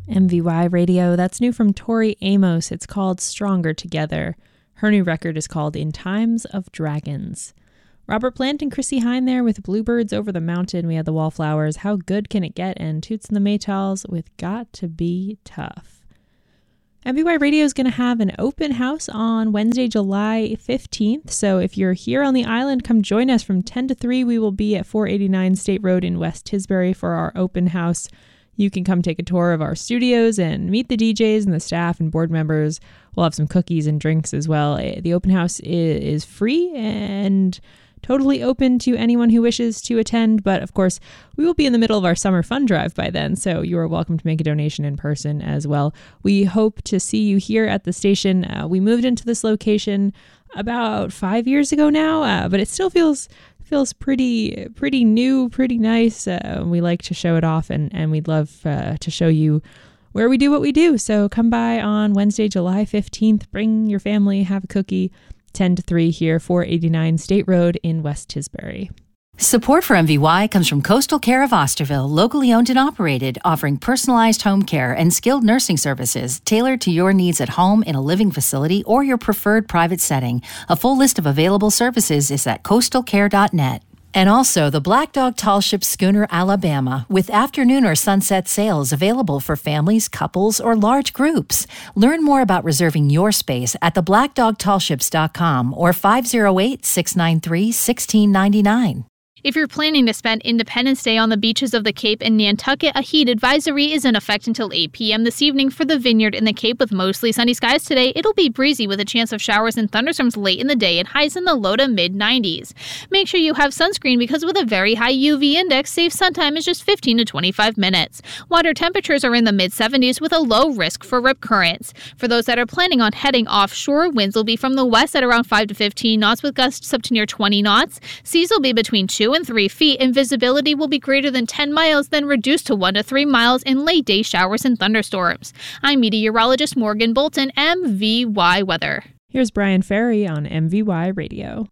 MVY Radio, that's new from Tori Amos. It's called Stronger Together. Her new record is called In Times of Dragons. Robert Plant and Chrissy Hine there with Bluebirds Over the Mountain. We had the Wallflowers, How Good Can It Get? And Toots and the Maytals with Got to Be Tough. MVY Radio is going to have an open house on Wednesday, July 15th. So if you're here on the island, come join us from 10 to 3. We will be at 489 State Road in West Tisbury for our open house. You can come take a tour of our studios and meet the DJs and the staff and board members. We'll have some cookies and drinks as well. The open house is free and totally open to anyone who wishes to attend. But of course, we will be in the middle of our summer fund drive by then, so you are welcome to make a donation in person as well. We hope to see you here at the station. We moved into this location about 5 years ago now, but it still feels pretty new, pretty nice. We like to show it off, and we'd love to show you where we do what we do. So come by on Wednesday, July 15th. Bring your family, have a cookie. 10 to 3 here, 489 State Road in West Tisbury. Support for MVY comes from Coastal Care of Osterville, locally owned and operated, offering personalized home care and skilled nursing services tailored to your needs at home, in a living facility, or your preferred private setting. A full list of available services is at coastalcare.net. And also the Black Dog Tall Ship Schooner Alabama, with afternoon or sunset sails available for families, couples, or large groups. Learn more about reserving your space at theblackdogtallships.com or 508-693-1699. If you're planning to spend Independence Day on the beaches of the Cape and Nantucket, a heat advisory is in effect until 8 p.m. this evening for the Vineyard in the Cape with mostly sunny skies today. It'll be breezy with a chance of showers and thunderstorms late in the day and highs in the low to mid-90s. Make sure you have sunscreen because with a very high UV index, safe sun time is just 15 to 25 minutes. Water temperatures are in the mid-70s with a low risk for rip currents. For those that are planning on heading offshore, winds will be from the west at around 5 to 15 knots with gusts up to near 20 knots. Seas will be between 2 and 3 feet, and visibility will be greater than 10 miles, then reduced to 1 to 3 miles in late day showers and thunderstorms. I'm meteorologist Morgan Bolton, MVY Weather. Here's Brian Ferry on MVY Radio.